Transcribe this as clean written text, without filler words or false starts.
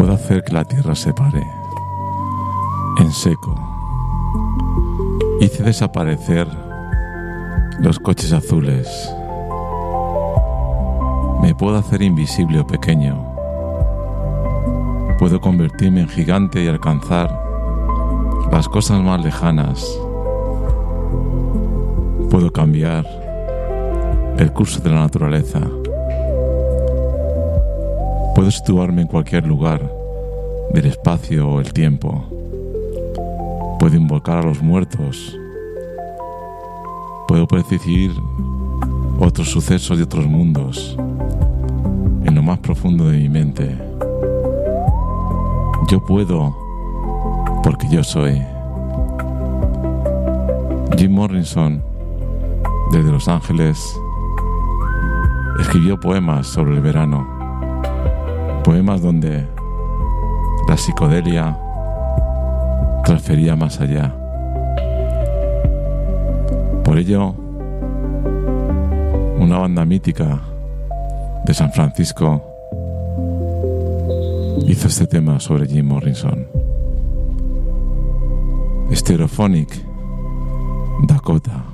Puedo hacer que la tierra se pare en seco. Hice desaparecer los coches azules. Me puedo hacer invisible o pequeño. Puedo convertirme en gigante y alcanzar las cosas más lejanas. Puedo cambiar el curso de la naturaleza. Puedo situarme en cualquier lugar del espacio o el tiempo. Puedo invocar a los muertos. Puedo predecir otros sucesos de otros mundos en lo más profundo de mi mente. Yo puedo porque yo soy. Jim Morrison, desde Los Ángeles, escribió poemas sobre el verano. Poemas donde la psicodelia transfería más allá. Por ello, una banda mítica de San Francisco hizo este tema sobre Jim Morrison. Stereophonic Dakota.